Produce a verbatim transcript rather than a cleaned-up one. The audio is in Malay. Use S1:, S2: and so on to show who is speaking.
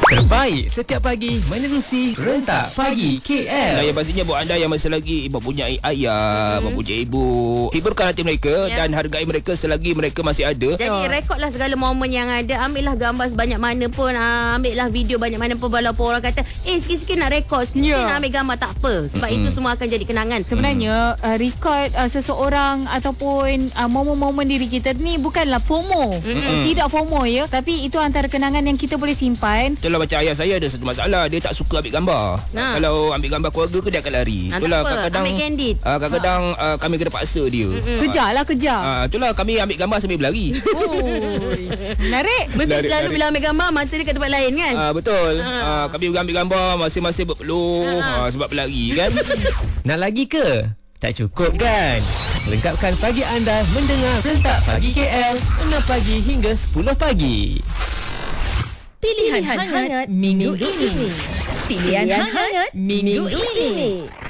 S1: Terbaik setiap pagi menerusi Rentak Pagi K L.
S2: Nah, yang pastinya buat anda yang masih lagi mempunyai ayah, hmm. mempunyai ibu, hiburkan hati mereka ya. Dan hargai mereka selagi mereka masih ada.
S3: Jadi oh. rekodlah segala momen yang ada. Ambillah gambar sebanyak mana pun, uh, ambillah video banyak mana pun. Walaupun orang kata eh sikit-sikit nak rekod, sikit yeah. nak ambil gambar, tak apa. Sebab mm-hmm. itu semua akan jadi kenangan.
S4: Sebenarnya uh, record uh, seseorang ataupun uh, momen-momen diri kita ni bukanlah FOMO. Mm-hmm. Tidak FOMO ya, tapi itu antara kenangan yang kita boleh simpan.
S2: Itulah macam ayah saya ada satu masalah, dia tak suka ambil gambar. Nah. Kalau ambil gambar keluarga ke dia akan lari.
S3: Nah,
S2: itulah kadang-kadang
S3: ambil candid.
S2: Uh, kadang-kadang ha. uh, kami kena paksa dia.
S4: Mm-hmm. Kejar lah kejar.
S2: Uh, itulah kami ambil gambar sambil berlari.
S4: Oh. Menarik.
S3: Mesti
S2: lari,
S3: selalu
S2: lari.
S3: bila ambil gambar mata dia kat tempat lain kan.
S2: Uh, betul.
S3: Ha.
S2: Uh, kami ambil gambar masing-masing berpeluh ha. uh, sebab berlari kan.
S1: Nak lagi ke? Tak cukup kan? Lengkapkan pagi anda mendengar Rentak Pagi K L enam pagi hingga sepuluh pagi.
S5: Pilihan, Pilihan hangat, hangat minggu, minggu ini. ini. Pilihan, Pilihan hangat minggu, minggu ini. ini.